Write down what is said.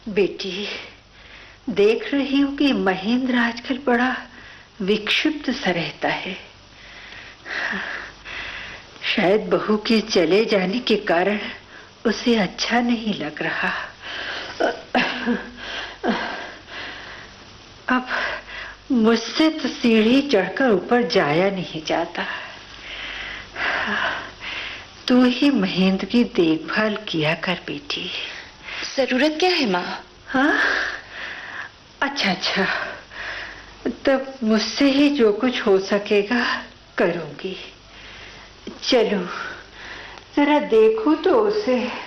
बेटी, देख रही हूँ कि महेंद्र आजकल बड़ा विक्षिप्त सा रहता है। शायद बहू के चले जाने के कारण उसे अच्छा नहीं लग रहा। अब मुझसे तो सीढ़ी चढ़कर ऊपर जाया नहीं जाता। तू ही महेंद्र की देखभाल किया कर बेटी। जरूरत क्या है माँ? हाँ, अच्छा, तब मुझसे ही जो कुछ हो सकेगा करूंगी। चलो जरा देखो तो उसे।